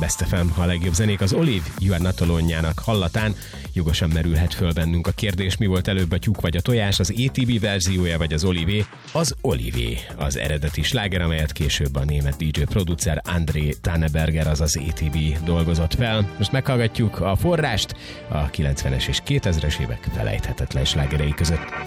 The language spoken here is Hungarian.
Best FM, a legjobb zenék az Olive, You Are Not Alone-jának hallatán. Jogosan merülhet föl bennünk a kérdés, mi volt előbb, a tyúk vagy a tojás, az ATB verziója vagy az Olivé. Az Olivé, az eredeti sláger, amelyet később a német DJ producer André Tanneberger, azaz ATB dolgozott fel. Most meghallgatjuk a forrást a 90-es és 2000-es évek felejthetetlen slágerei között.